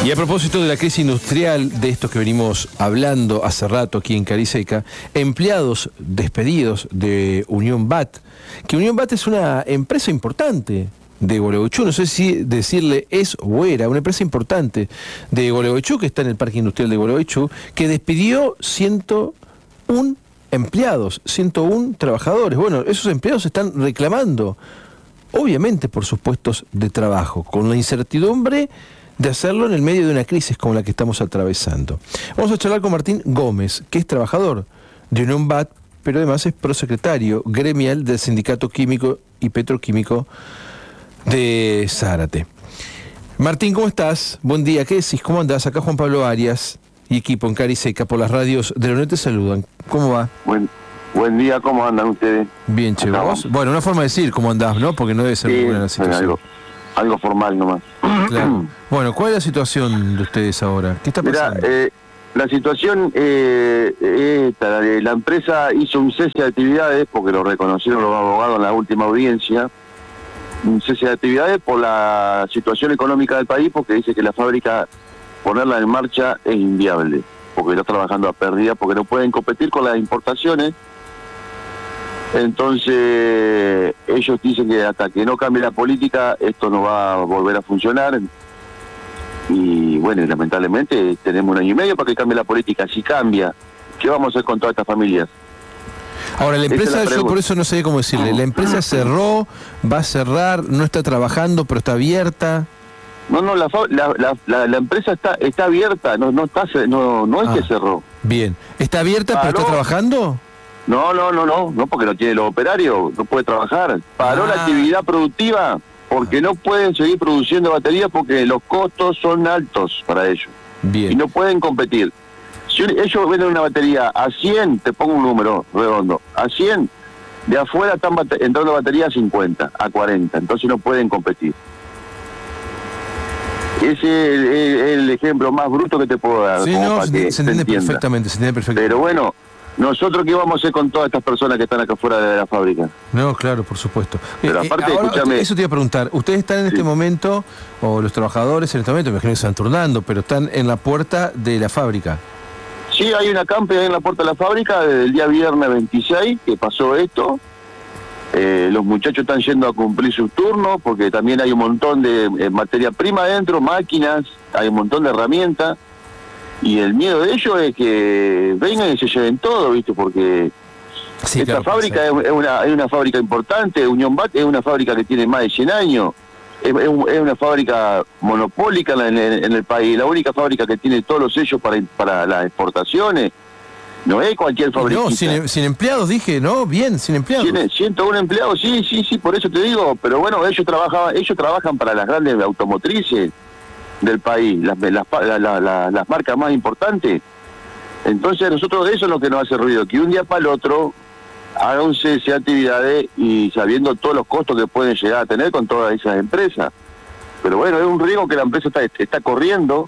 Y a propósito de la crisis industrial, de esto que venimos hablando hace rato aquí en Cariseca, empleados despedidos de Unión BAT, que Unión BAT es una empresa importante de Gualeguaychú, no sé si decirle es o era, una empresa importante de Gualeguaychú, que está en el Parque Industrial de Gualeguaychú, que despidió 101 empleados, 101 trabajadores. Bueno, esos empleados están reclamando, obviamente, por sus puestos de trabajo, con la incertidumbre de hacerlo en el medio de una crisis como la que estamos atravesando. Vamos a charlar con Martín Gómez, que es trabajador de Unión BAT, pero además es prosecretario gremial del Sindicato Químico y Petroquímico de Zárate. Martín, ¿cómo estás? Buen día, ¿qué decís? ¿Cómo andás? Acá Juan Pablo Arias y equipo en Cariseca por las radios de la UNED te saludan. ¿Cómo va? Buen día, ¿cómo andan ustedes? Bien, che, ¿vos? Bueno, una forma de decir cómo andás, ¿no? Porque no debe ser muy buena la situación. Algo formal nomás. Claro. Bueno, ¿cuál es la situación de ustedes ahora? ¿Qué está pasando? Mirá, la situación esta, la empresa hizo un cese de actividades, porque lo reconocieron los abogados en la última audiencia, un cese de actividades por la situación económica del país, porque dice que la fábrica, ponerla en marcha es inviable, porque está trabajando a pérdida, porque no pueden competir con las importaciones. Entonces ellos dicen que hasta que no cambie la política esto no va a volver a funcionar, y bueno, lamentablemente tenemos un año y medio para que cambie la política. Si cambia, ¿qué vamos a hacer con todas estas familias? Ahora, la empresa, yo por eso no sé cómo decirle, la empresa cerró, va a cerrar, no está trabajando, pero está abierta. No, la empresa está abierta, no es que cerró. Bien, ¿está abierta pero está trabajando? No, porque no tiene los operarios, no puede trabajar. Paró la actividad productiva porque no pueden seguir produciendo baterías porque los costos son altos para ellos. Bien. Y no pueden competir. Si ellos venden una batería a 100, te pongo un número redondo, a 100, de afuera están entrando baterías a 50, a 40, entonces no pueden competir. Ese es el ejemplo más bruto que te puedo dar. Sí, no, se entiende perfectamente, Pero bueno, ¿nosotros qué vamos a hacer con todas estas personas que están acá fuera de la fábrica? No, claro, por supuesto. Pero aparte, ahora, escúchame. Eso te iba a preguntar. Ustedes están en este momento, o los trabajadores en este momento, me imagino que se están turnando, pero están en la puerta de la fábrica. Sí, hay una campe ahí en la puerta de la fábrica desde el día viernes 26 que pasó esto. Los muchachos están yendo a cumplir sus turnos porque también hay un montón de materia prima adentro, máquinas, hay un montón de herramientas. Y el miedo de ellos es que vengan y se lleven todo, ¿viste? Porque sí, esta fábrica es una fábrica importante. Unión BAT es una fábrica que tiene más de 100 años. Es una fábrica monopólica en el país, la única fábrica que tiene todos los sellos para las exportaciones. No es cualquier fábrica. No, sin empleados, dije, ¿no? Bien, sin empleados. Tiene 101 empleados, sí, por eso te digo. Pero bueno, ellos trabajan para las grandes automotrices del país, las marcas más importantes. Entonces nosotros eso es lo que nos hace ruido, que un día para el otro haga un cese de actividades y sabiendo todos los costos que pueden llegar a tener con todas esas empresas. Pero bueno, es un riesgo que la empresa está corriendo,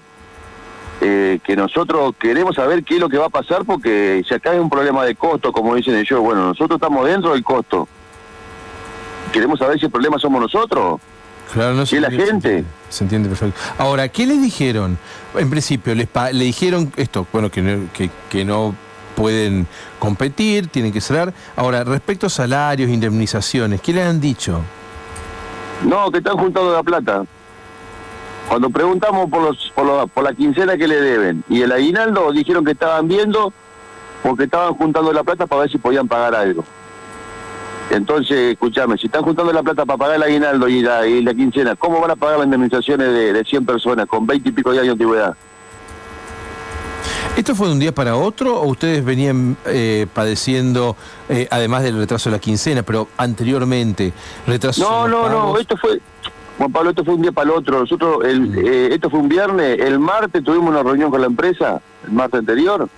que nosotros queremos saber qué es lo que va a pasar, porque si acá hay un problema de costo, como dicen ellos, bueno, nosotros estamos dentro del costo. Queremos saber si el problema somos nosotros. Claro, no sé. La gente. Se entiende perfecto. Ahora, ¿qué les dijeron? En principio, le dijeron esto, bueno, que no pueden competir, tienen que cerrar. Ahora, respecto a salarios, indemnizaciones, ¿qué le han dicho? No, que están juntando la plata. Cuando preguntamos por la quincena que le deben y el aguinaldo, dijeron que estaban viendo porque estaban juntando la plata para ver si podían pagar algo. Entonces, escúchame, si están juntando la plata para pagar el aguinaldo y la quincena, ¿cómo van a pagar las indemnizaciones de 100 personas con 20 y pico de años de antigüedad? ¿Esto fue de un día para otro o ustedes venían padeciendo, además del retraso de la quincena, pero anteriormente, retraso? No, esto fue, Juan Pablo, esto fue un día para el otro. Nosotros, esto fue un viernes, el martes tuvimos una reunión con la empresa, el martes anterior.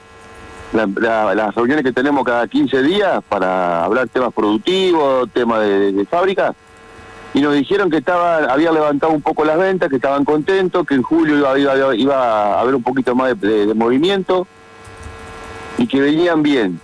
Las reuniones que tenemos cada 15 días para hablar temas productivos, temas de fábrica, y nos dijeron que habían levantado un poco las ventas, que estaban contentos, que en julio iba a haber un poquito más de movimiento y que venían bien.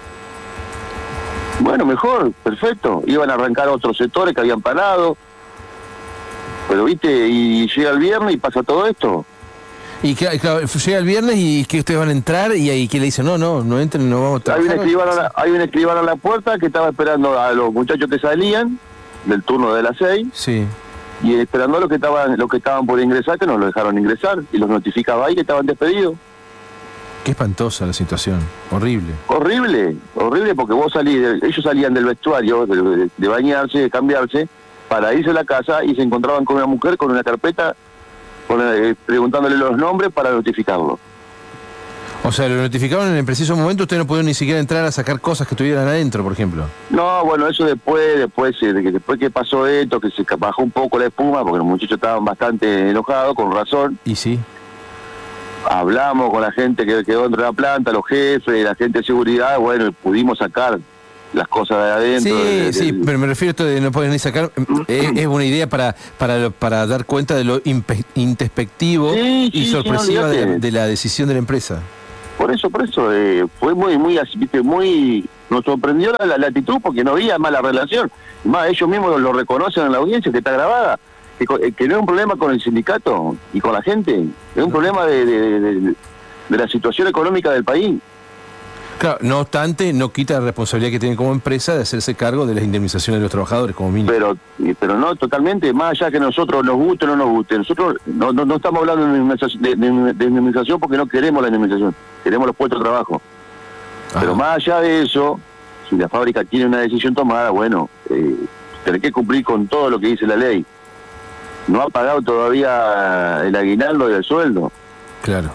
Bueno, mejor, perfecto. Iban a arrancar otros sectores que habían parado, pero viste, y llega el viernes y pasa todo esto. Y claro, llega el viernes y que ustedes van a entrar y ahí que le dicen, no entren, no vamos a trabajar. Hay un escribano a la puerta que estaba esperando a los muchachos que salían del turno de las 6. Sí. Y esperando a los que estaban por ingresar, que nos lo dejaron ingresar, y los notificaba ahí que estaban despedidos. Qué espantosa la situación, horrible. Horrible porque ellos salían del vestuario, de bañarse, de cambiarse, para irse a la casa y se encontraban con una mujer con una carpeta, preguntándole los nombres para notificarlo. O sea, lo notificaron en el preciso momento, ustedes no pudieron ni siquiera entrar a sacar cosas que estuvieran adentro, por ejemplo. No, bueno, eso después que pasó esto, que se bajó un poco la espuma, porque los muchachos estaban bastante enojados, con razón. Y sí. Hablamos con la gente que quedó dentro de la planta, los jefes, la gente de seguridad, bueno, pudimos sacar las cosas de adentro. Sí, pero me refiero a esto de no poder ni sacar, es buena idea para dar cuenta de lo introspectivo y sorpresiva de la decisión de la empresa. Por eso, fue muy así, ¿viste? Nos sorprendió la actitud porque no había mala relación. Más ellos mismos lo reconocen en la audiencia que está grabada, que no es un problema con el sindicato y con la gente, es un problema de la situación económica del país. Claro, no obstante, no quita la responsabilidad que tienen como empresa de hacerse cargo de las indemnizaciones de los trabajadores, como mínimo. Pero no, totalmente, más allá que nosotros nos guste o no nos guste, nosotros no estamos hablando de indemnización porque no queremos la indemnización, queremos los puestos de trabajo. Ajá. Pero más allá de eso, si la fábrica tiene una decisión tomada, bueno, tenés que cumplir con todo lo que dice la ley. No ha pagado todavía el aguinaldo y el sueldo. Claro.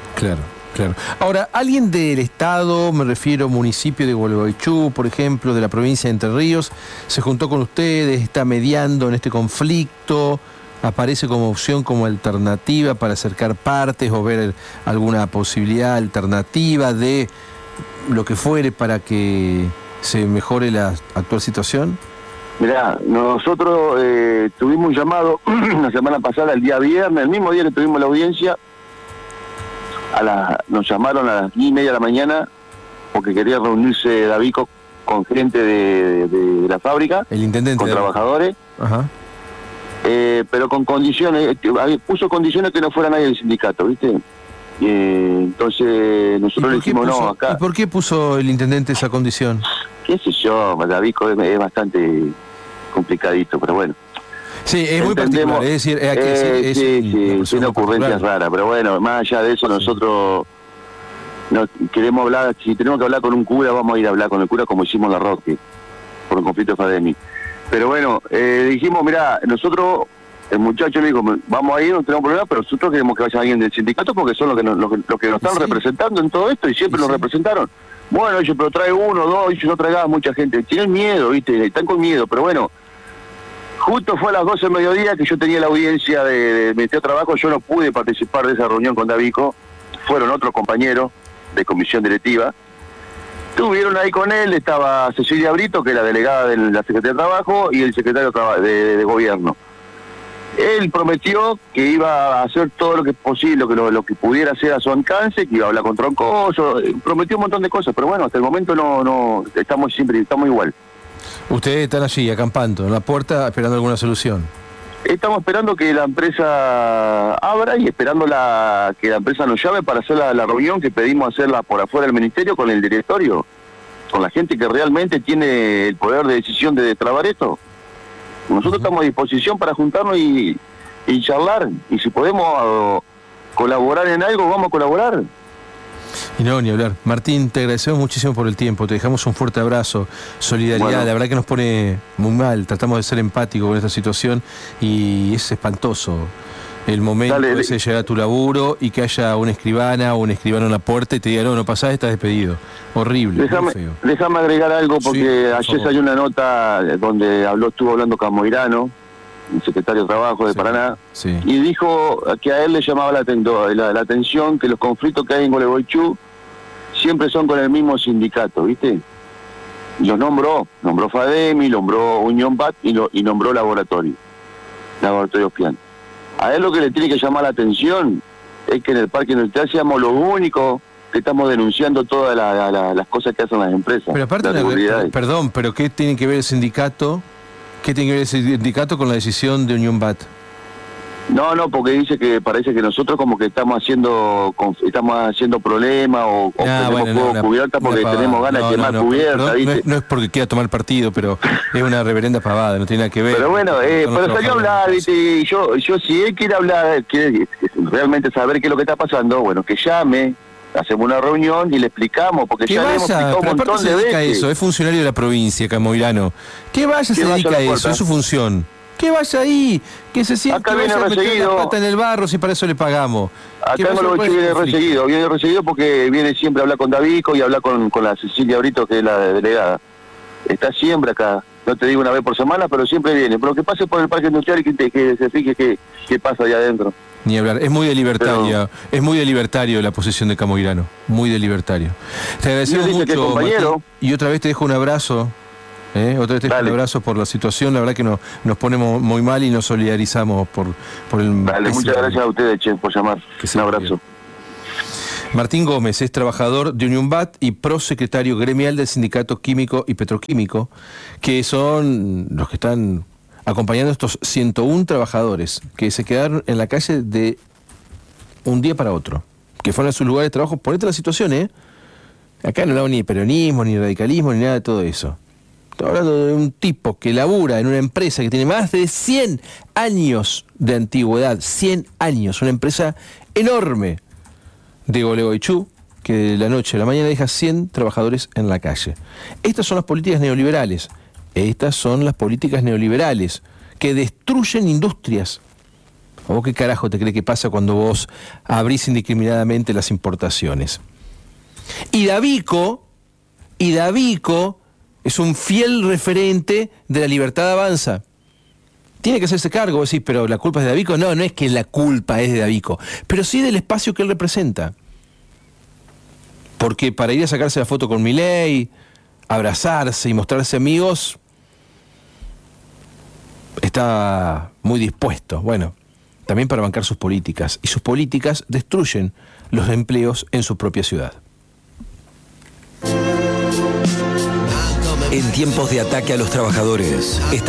Ahora, ¿alguien del Estado, me refiero municipio de Gualeguaychú, por ejemplo, de la provincia de Entre Ríos, se juntó con ustedes, está mediando en este conflicto, aparece como opción, como alternativa para acercar partes o ver alguna posibilidad alternativa de lo que fuere para que se mejore la actual situación? Mirá, nosotros tuvimos un llamado la semana pasada, el día viernes, el mismo día que tuvimos la audiencia, nos llamaron a las 10:30 de la mañana porque quería reunirse Davico con gente de la fábrica, el intendente, con trabajadores. Ajá. Pero con condiciones, puso condiciones que no fuera nadie del sindicato, ¿viste? Entonces nosotros le dijimos no, acá. ¿Y por qué puso el intendente esa condición? Qué sé yo, Davico es bastante complicadito, pero bueno. Sí, es muy particular, es decir, tiene ocurrencias raras, pero bueno, más allá de eso nosotros no queremos hablar, si tenemos que hablar con un cura, vamos a ir a hablar con el cura como hicimos la Roque, por un conflicto de FADEMI. Pero bueno, dijimos, mirá, nosotros, el muchacho le dijo, vamos a ir, no tenemos problema, pero nosotros queremos que vaya alguien del sindicato porque son los que nos están representando en todo esto y siempre nos representaron. Bueno, ellos, pero trae uno, dos, ellos no traigan mucha gente, tienen miedo, ¿viste? Están con miedo, pero bueno. Justo fue a las 12 del mediodía que yo tenía la audiencia de Ministerio de Trabajo, yo no pude participar de esa reunión con Davico, fueron otros compañeros de comisión directiva, estuvieron ahí con él, estaba Cecilia Brito, que es la delegada de la Secretaría de Trabajo, y el secretario de Gobierno. Él prometió que iba a hacer todo lo que es posible, lo que pudiera hacer a su alcance, que iba a hablar con Troncoso, prometió un montón de cosas, pero bueno, hasta el momento no estamos igual. Ustedes están allí, acampando, en la puerta, esperando alguna solución. Estamos esperando que la empresa abra y esperando que la empresa nos llame para hacer la reunión que pedimos hacerla por afuera del ministerio con el directorio, con la gente que realmente tiene el poder de decisión de destrabar esto. Nosotros estamos a disposición para juntarnos y charlar, y si podemos colaborar en algo, vamos a colaborar. Y no, ni hablar. Martín, te agradecemos muchísimo por el tiempo, te dejamos un fuerte abrazo, solidaridad, bueno. La verdad que nos pone muy mal, tratamos de ser empáticos con esta situación y es espantoso el momento de llegar a tu laburo y que haya una escribana o un escribano en la puerta y te diga, no pasás, estás despedido. Horrible, déjame agregar algo porque ayer salió una nota donde estuvo hablando Camoirano, el secretario de Trabajo de Paraná, y dijo que a él le llamaba la atención que los conflictos que hay en Gualeguaychú siempre son con el mismo sindicato, ¿viste? Y los nombró FADEMI, nombró Unión BAT y nombró Laboratorios Pian. A él lo que le tiene que llamar la atención es que en el Parque Industrial seamos los únicos que estamos denunciando todas las cosas que hacen las empresas. Pero aparte, perdón, pero ¿qué tiene que ver el sindicato? ¿Qué tiene que ver el sindicato con la decisión de Unión BAT? No, porque dice que parece que nosotros como que estamos haciendo problemas o tenemos fuego cubierta porque tenemos ganas de quemar cubierta, ¿viste? No es porque quiera tomar partido, pero es una reverenda pavada, no tiene nada que ver. Pero bueno, pero salió a hablar, ¿viste? Y yo si él quiere hablar, quiere realmente saber qué es lo que está pasando, bueno, que llame, hacemos una reunión y le explicamos, porque ya le hemos explicado un montón de veces. Eso, es funcionario de la provincia, Camoirano. Que vaya se dedica a eso, es su función. Que vaya ahí, que se sienta, acá viene reseguido, la pata en el barro, si para eso le pagamos. Acá no lo viene reseguido porque viene siempre a hablar con Davico y a hablar con la Cecilia Brito, que es la delegada. Está siempre acá, no te digo una vez por semana, pero siempre viene. Pero que pase por el parque industrial y que se fije qué pasa allá adentro. Ni hablar, es muy de libertario, es muy de libertario la posición de Camoirano, muy de libertario. Te agradecemos mucho, Martín, y otra vez te dejo un abrazo. Otra vez te dejo un abrazo por la situación, la verdad que nos ponemos muy mal y nos solidarizamos por el... Dale, muchas gracias a ustedes, che, por llamar. Un abrazo. Bien. Martín Gómez es trabajador de Unión BAT y prosecretario gremial del Sindicato Químico y Petroquímico, que son los que están acompañando a estos 101 trabajadores que se quedaron en la calle de un día para otro, que fueron a sus lugares de trabajo. Ponete la situación, Acá no hablamos ni de peronismo, ni de radicalismo, ni nada de todo eso. Estoy hablando de un tipo que labura en una empresa que tiene más de 100 años de antigüedad, 100 años, una empresa enorme de Gualeguaychú, que de la noche a la mañana deja 100 trabajadores en la calle. Estas son las políticas neoliberales. Estas son las políticas neoliberales que destruyen industrias. ¿A vos qué carajo te crees que pasa cuando vos abrís indiscriminadamente las importaciones? Y Davico es un fiel referente de la Libertad Avanza. Tiene que hacerse cargo, vos decís, pero la culpa es de Davico. No es que la culpa es de Davico, pero sí del espacio que él representa. Porque para ir a sacarse la foto con Milei, abrazarse y mostrarse amigos, está muy dispuesto. Bueno, también para bancar sus políticas. Y sus políticas destruyen los empleos en su propia ciudad. En tiempos de ataque a los trabajadores,